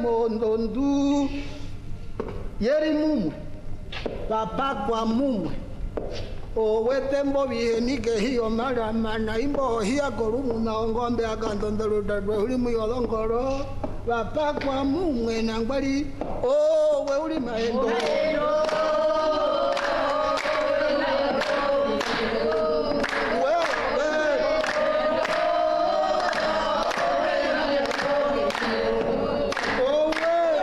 mondondu yeri mumwe papa kwa mumwe owete mbo bihenike hiyo mara mana imbo hiya korumu na ngombe akandondoro dadwe uli muyolongoro papa kwa mumwe nangwali we uli maendo